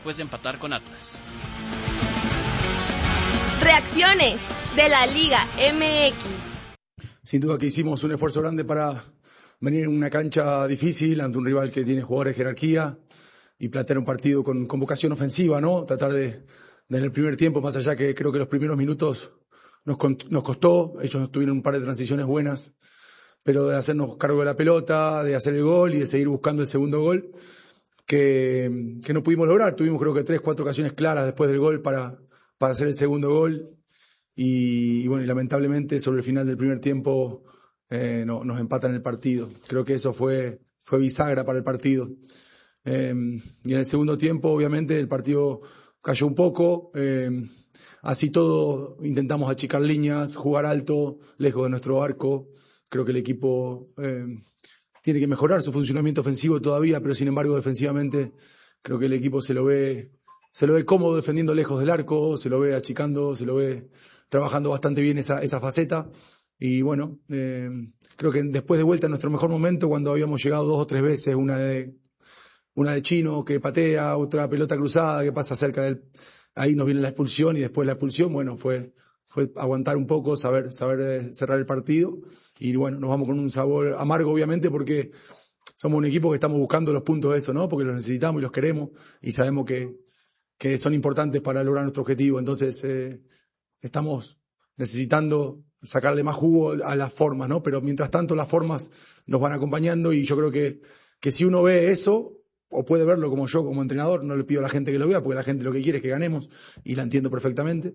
después de empatar con Atlas. Reacciones de la Liga MX. Sin duda que hicimos un esfuerzo grande para venir en una cancha difícil ante un rival que tiene jugadores de jerarquía y plantear un partido con vocación ofensiva, ¿no? Tratar de en el primer tiempo, más allá que creo que los primeros minutos nos costó, ellos tuvieron un par de transiciones buenas, pero de hacernos cargo de la pelota, de hacer el gol y de seguir buscando el segundo gol, que no pudimos lograr. Tuvimos creo que 3-4 ocasiones claras después del gol para hacer el segundo gol y bueno, y lamentablemente sobre el final del primer tiempo nos empatan el partido. Creo que eso fue bisagra para el partido. Y en el segundo tiempo, obviamente, el partido cayó un poco. Así todo, intentamos achicar líneas, jugar alto, lejos de nuestro arco. Creo que el equipo tiene que mejorar su funcionamiento ofensivo todavía, pero sin embargo, defensivamente, creo que el equipo se lo ve cómodo defendiendo lejos del arco, se lo ve achicando, se lo ve trabajando bastante bien esa faceta. Y bueno, creo que después de vuelta a nuestro mejor momento, cuando habíamos llegado 2 o 3 veces, una de Chino que patea, otra pelota cruzada que pasa cerca del, ahí nos viene la expulsión y después la expulsión, bueno, fue aguantar un poco, saber cerrar el partido y bueno, nos vamos con un sabor amargo obviamente porque somos un equipo que estamos buscando los puntos de eso, ¿no? Porque los necesitamos y los queremos y sabemos que son importantes para lograr nuestro objetivo, entonces estamos necesitando sacarle más jugo a las formas, ¿no? Pero mientras tanto las formas nos van acompañando y yo creo que si uno ve eso, o puede verlo como yo, como entrenador, no le pido a la gente que lo vea, porque la gente lo que quiere es que ganemos, y la entiendo perfectamente,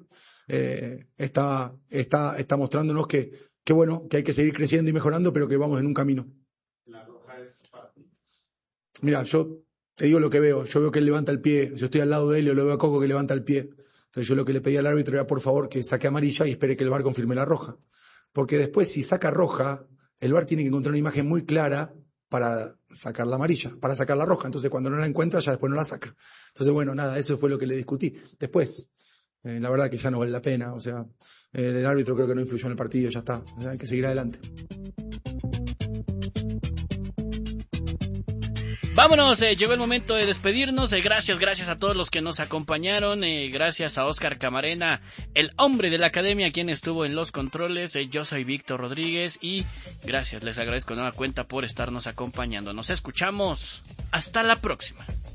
está mostrándonos que bueno, que hay que seguir creciendo y mejorando, pero que vamos en un camino. La roja es para ti. Mira, yo te digo lo que veo, yo veo que él levanta el pie, yo estoy al lado de él y lo veo a Coco que levanta el pie. Entonces yo lo que le pedí al árbitro era por favor que saque amarilla y espere que el VAR confirme la roja. Porque después si saca roja, el VAR tiene que encontrar una imagen muy clara para sacar la amarilla, para sacar la roja. Entonces cuando no la encuentra ya después no la saca. Entonces bueno, nada, eso fue lo que le discutí. Después, la verdad que ya no vale la pena. O sea, el árbitro creo que no influyó en el partido, ya está. O sea, hay que seguir adelante. Vámonos, llegó el momento de despedirnos. Gracias a todos los que nos acompañaron. Gracias a Oscar Camarena, el hombre de la academia, quien estuvo en los controles. Yo soy Víctor Rodríguez y gracias, les agradezco de nueva cuenta por estarnos acompañando. Nos escuchamos. Hasta la próxima.